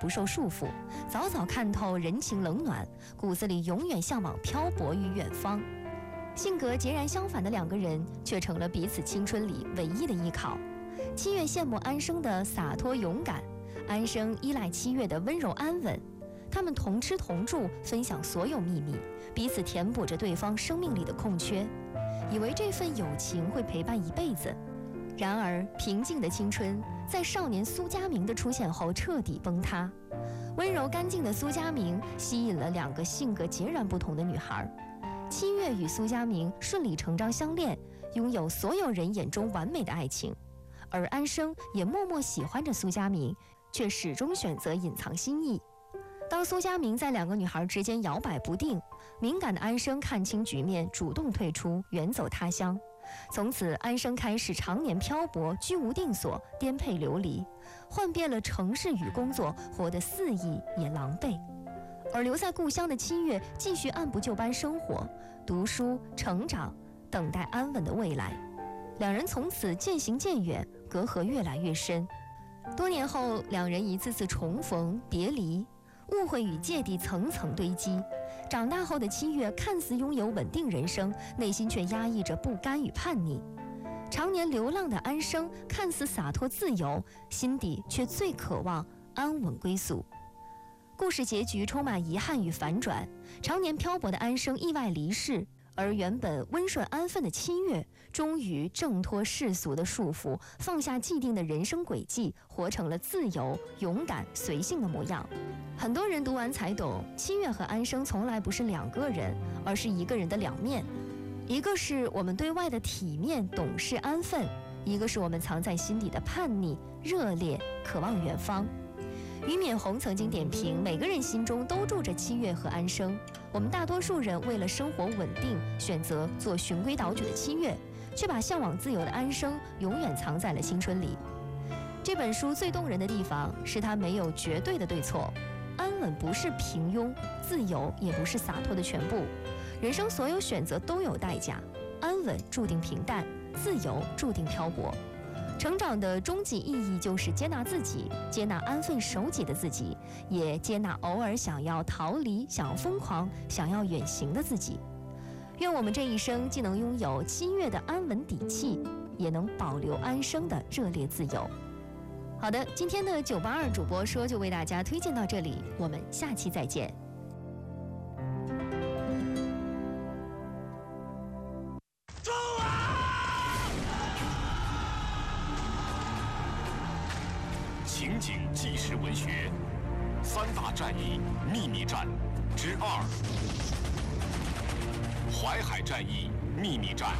不受束缚，早早看透人情冷暖，骨子里永远向往漂泊于远方。性格截然相反的两个人，却成了彼此青春里唯一的依靠。七月羡慕安生的洒脱勇敢，安生依赖七月的温柔安稳。他们同吃同住，分享所有秘密，彼此填补着对方生命里的空缺，以为这份友情会陪伴一辈子。然而，平静的青春在少年苏佳明的出现后彻底崩塌。温柔干净的苏佳明吸引了两个性格截然不同的女孩。七月与苏佳明顺理成章相恋，拥有所有人眼中完美的爱情，而安生也默默喜欢着苏佳明，却始终选择隐藏心意。当苏佳明在两个女孩之间摇摆不定，敏感的安生看清局面，主动退出，远走他乡。从此，安生开始常年漂泊，居无定所，颠沛流离，换遍了城市与工作，活得肆意也狼狈。而留在故乡的七月，继续按部就班生活，读书、成长，等待安稳的未来。两人从此渐行渐远，隔阂越来越深。多年后，两人一次次重逢别离，误会与芥蒂层层堆积。长大后的七月看似拥有稳定人生，内心却压抑着不甘与叛逆。常年流浪的安生看似洒脱自由，心底却最渴望安稳归宿。故事结局充满遗憾与反转，常年漂泊的安生意外离世，而原本温顺安分的七月，终于挣脱世俗的束缚，放下既定的人生轨迹，活成了自由、勇敢、随性的模样。很多人读完才懂，七月和安生从来不是两个人，而是一个人的两面。一个是我们对外的体面、懂事、安分，一个是我们藏在心底的叛逆、热烈、渴望远方。俞敏洪曾经点评，每个人心中都住着七月和安生。我们大多数人为了生活稳定，选择做循规蹈矩的七月，却把向往自由的安生永远藏在了青春里。这本书最动人的地方是它没有绝对的对错，安稳不是平庸，自由也不是洒脱的全部。人生所有选择都有代价，安稳注定平淡，自由注定漂泊。成长的终极意义就是接纳自己，接纳安分守己的自己，也接纳偶尔想要逃离、想要疯狂、想要远行的自己。愿我们这一生既能拥有七月的安稳底气，也能保留安生的热烈自由。好的，今天的982主播说就为大家推荐到这里，我们下期再见。 情景纪实文学三大战役秘密战之2，淮海战役秘密战。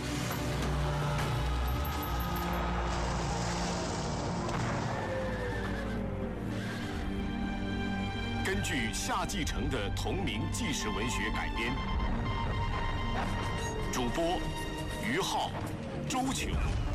根据夏季承的同名纪实文学改编，主播于浩、周琼。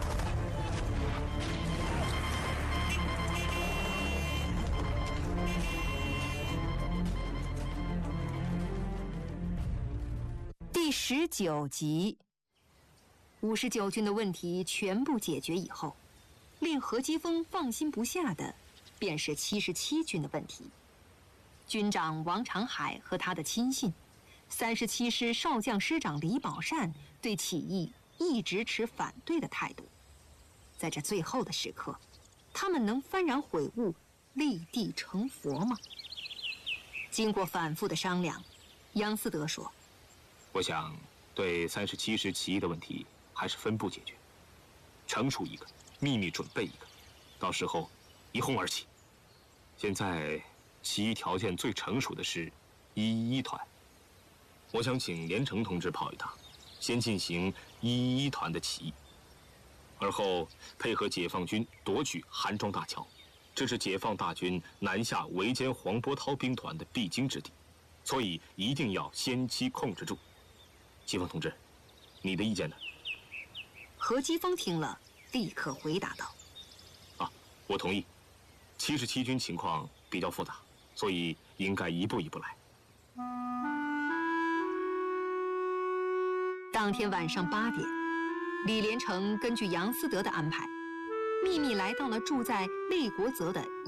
第19集，59军的问题全部解决以后，令何基沣放心不下的，便是77军的问题。军长王长海和他的亲信，37师少将师长李宝善对起义一直持反对的态度。在这最后的时刻，他们能幡然悔悟，立地成佛吗？经过反复的商量，杨思德说： 我想对37师起义的问题还是分步解决，成熟一个，秘密准备一个，到时候一哄而起。现在起义条件最成熟的是111团，我想请连城同志跑一趟，先进行111团的起义，而后配合解放军夺取韩庄大桥，这是解放大军南下围歼黄波涛兵团的必经之地，所以一定要先期控制住。基沣同志，你的意见呢？ 何基沣听了，立刻回答道： 我同意。77军情况比较复杂，所以应该一步一步来。 当天晚上8点，李连成根据杨思德的安排，秘密来到了住在类国泽的